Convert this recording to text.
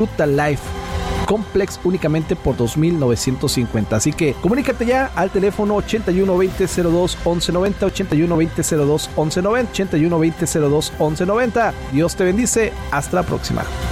Fruta Life Complex únicamente por $2,950. Así que comunícate ya al teléfono 8120-02-1190, 8120-02-1190, 8120-02-1190. Dios te bendice. Hasta la próxima.